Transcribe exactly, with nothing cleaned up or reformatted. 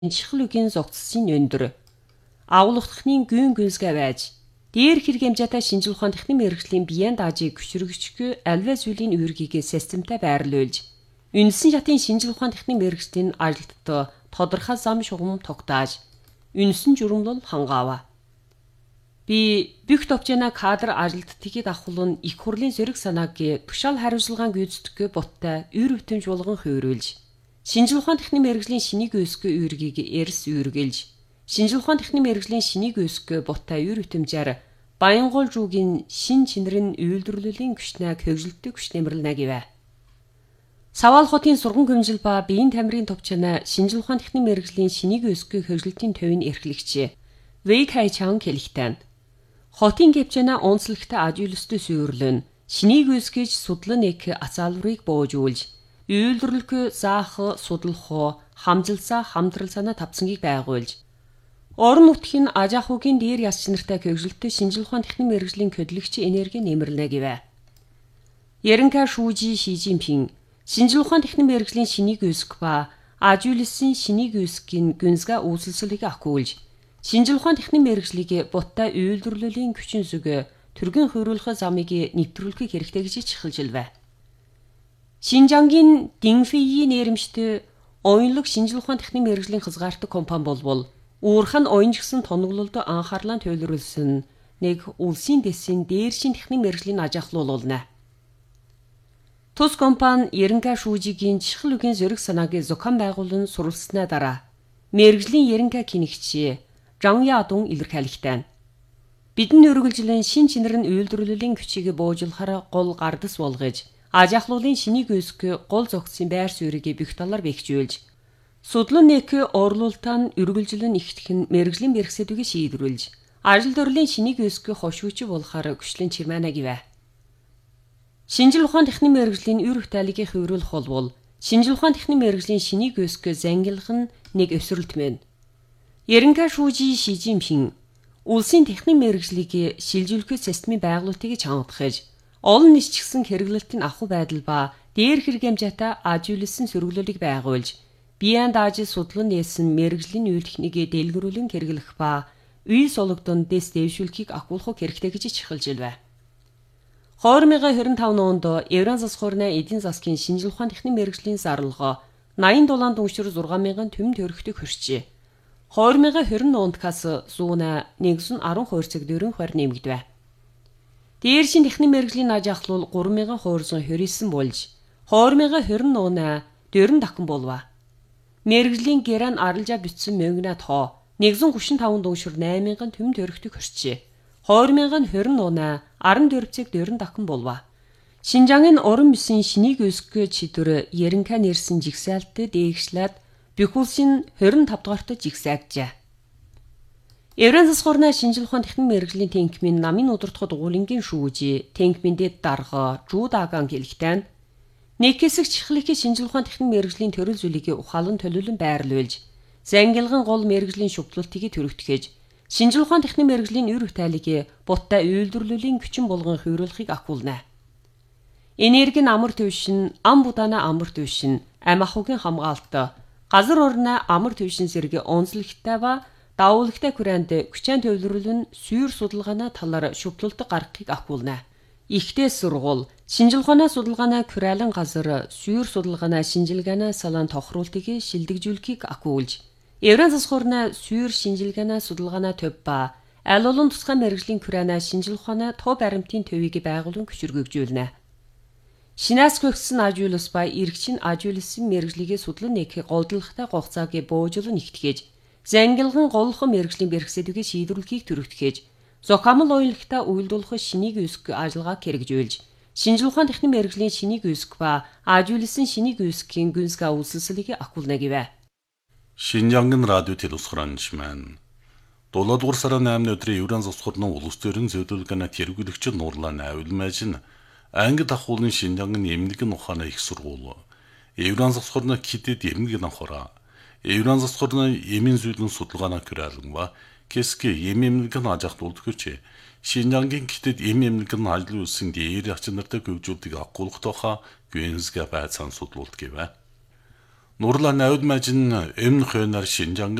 Чихлүгийн зогцсон өндөр. Агуулгахны гүн гүнсгэ байж дээр хэрэгэмжаатай шинжлэх ухааны техникийн мэргэжлийн биеийн даажийг хөшрөгчгүй альва зүйлийн үүргийг системтэй байрлуулж, үндэсний шатын шинжлэх ухааны техникийн мэргэжлийн ажилтнаа тодорхой зам шугам тогтоож, үндэсний журмлал хангаава. Би бүх товчона кадр ажилтнуудыг давхуулан их хурлын зэрэг санааг тушаал хариуцлагаан гүйцэтгэх боттой үр бүтэмж болгон хувируулж, шинжлэх ухааны техникийн мэргэжлийн шинийг өсгөх үүргийг эрс үүргэлж, шинжлэх ухааны техникийн мэргэжлийн шинийг өсгөх боттой үр бүтэмжээр Баянгол жуугийн шин чинрэн үйлдвэрлэлийн күчнэг хөгжилтөг күч нэмэрлэнэ гэвэ. Савал хотын сурган гүмжил ба биеийн тамирын товчона шинжлэх ухааны техникийн мэргэжлийн шинийг өсгөх хөгжилтийн төвийн эрхлэгч Вэй Кайчан хэлэхтэн. Хотын гэвчэна онцлогтой ажиулстай сүйрлэн шинийг өсгөж судлан нэг ацаалврыг боожуулж, үйлдвэрлэх заах судлах хамжилсаа хамтрал санаа тавцангийг байгуулж, орон нутгийн аж ахуйн дээр яс чинартай хөгжилтөд шинжлэх ухааны техникийн мэргэжлийн хөдөлгөгч энерги нэмэрлэнэ гэвэ. Яринка Шүүжи Ши Жинпин шинжлэх ухааны техникийн мэргэжлийн шинийг өсгөх ба ажиулсан шинийг өсгөхийн гүнзгий үйлсэлсэлийг ахгүйж, шинжлэх ухааны техникийн мэргэжлийг боттой үйлдвэрлэлийн күчин зүг түргэн хөрвүүлэх замыг нэвтрүүлэх хэрэгтэй гэж чухалжилвэ. Шинжангийн Динфии нэрэмжтэй оюунлаг шинжлэх ухааны техникийн мэргэжлийн хязгаартай компани болбол уурхан оюунжгсан тоноглолд анхаарлаа төвлөрүүлсэн нэг улсын дэсийн дээршин техникийн мэргэжлийн аж ахлуулна. Тус компани Яринка Шүүжигийн чихэл үгийн зэрэг санааг зохион байгуулан сурвалжсны дараа мэргэжлийн Яринка кинэгч Жан Ядун илэрхийлэхтэн. Бидний өргөлжлэн шин чинрэн үйлдвэрлэлийн күчийг боожуулахаар гол гардас болгож, аж ахлуулын шинийг өсгөх гол зохицын байр суурийг бүх талаар бэхжүүлж, судлан нэг орлуултаа өргөлжлөн ихтгэх нь мэргэжлийн бэрхсэдвийг шийдвэрлэж, ажил дөрлийн шинийг өсгөх хошууч болохаар хүчлэн чирмэнэ гэвэ. Шинжлэх ухааны техникийн мэргэжлийн үр бүтээлийг хувируулах болбол шинжлэх ухааны техникийн мэргэжлийн шинийг өсгөх зангилах нь нэг өсрэлт мэн. Яринка Шүүжи Ши Жинпин улсын техникийн мэргэжлийг шилжүүлэх системийн байгуулалтыг чангадахж, олон нийтчгсэн хэрэглэлтийн ахуй байдал ба дээр хэрэгэмжаатай ажиулсан сөрөглөлийг байгуулж, биеийн дааж судлан нээсэн мэргэжлийн үйл техникийг дэлгэрүүлэн хэрэглэх ба үйл сологдон дэс дэвшүүлэхийг ахуулах хэрэгтэй гэж чухалжилвэ. две тысячи двадцать пять онд Евран засхуурны эдийн засгийн шинжлэх ухааны техникийн мэргэжлийн зарлага восемьдесят долларын дүншир шесть мянган төм төгрөгтөг хүрчээ. две тысячи двадцать онд кас зүүнэ нэгдсэн арван хувьцаг дөрвөн хувиар нэмэгдэв. Дээршин техникийн мэргэжлийн аж ахлуул гурван мянган хувьцаг хүрсэн болж две тысячи двадцать оны дөрвөн дахин болов. Мэргэжлийн гэрэн аралжаа бичсэн мөнгөний тоо нэгдсэн тридцать пять дүншир восемь мянган төм төгрөгтөг хүрчээ. две тысячи двадцать оны дөрвөн цагт дөрвөн дахин болов. Шинжангийн уран бүсийн шинийг өсгөх чиглэлээр Яринка нэрсэн жигсаалтад дээгшлээд бүх улсын двадцать пять дугаарт жигсаагжээ. Евран засхуурны шинжлэх ухааны техникийн мэргэжлийн тэнхимийн намын удирдах дугуулингийн шүүжи тэнхимэндэд дарга Жуудагаан хэлэхтэн нэг хэсэг чихлэхийн шинжлэх ухааны техникийн мэргэжлийн төрөл зүйлийг ухаалан төлөвлөн байрлуулж, зангилган гол мэргэжлийн шүтлэлтийг төрөгтгөж, шинжлэх ухааны техникийн мэргэжлийн үр бүтээлийг боттой үйлдвэрлэлийн күчин болгон хувируулахыг ахуулна. Энерги амар төвшин, ам будаана амар төвшин, ам ахуйн хамгаалалт, газар орны амар төвшин зэрэг онцлогтой ба давуулагтай хүрээнд хүчин төвлөрүүлэн сүйр судалгааны талаар шүтлэлт гаргахыг ахуулна. Ихтэй сургууль, шинжлэх ухааны судалгааны хүрээлэн газар сүйр судалгааны шинжилгээний салаан тохируултыг шилдэгжүүлэхийг ахуулж, Евран засхуурны сүйр шинжилгээний судалгааны төв ба аль олон тусгай мэргэжлийн хүрээний шинжлэх ухааны тоо баримтын төвийг байгуулан хүчирхэгжүүлнэ. Шинаас хөгжсөн ажиулс ба эргчин ажиулсан мэргэжлийг судлан нээх голдлогтой гугацааг боожуулан нэгтгэж, зангилган голхон мэргэжлийн бэрхсэдвийг шийдвэрлэхийг төрөгтгөж, зохиомл уянлагтай үйлдвэрлэх шинийг өсгөх ажиллагааг хэрэгжүүлж, шинжлэх ухааны техникийн мэргэжлийн шинийг өсгөх ба ажиулсан шинийг өсгөхийн гүнзгий үйлсэлсэлийг ахуулна гэвэ. Шинжангийн радио телевизхоранч маань дулаадугаар сарын eighны өдрийн Евран засхуурны улс төрийн зөвлөлгөөний тэргүүлэгч Нуурлан Авилмаж нь ангид ахуулын Шинжангийн эмнэлгийн ухааны их сургууль, Евран засхуурны кидэд эмнэлгийн анхаараа, Евран засхуурны эмийн зүйлэн судалгааны хүрээлэн ба Кэски эм эмнэлгийн аж ахлуулдагч Шинжангийн кидэд эм эмнэлгийн ажлын үлсэн дээр ачнартай хөгжүүлдэг агуулгатай гүнзгий байцаан судлуулт гэвэ. Нурлан Навид Мажин эмн хойноор Шинжанг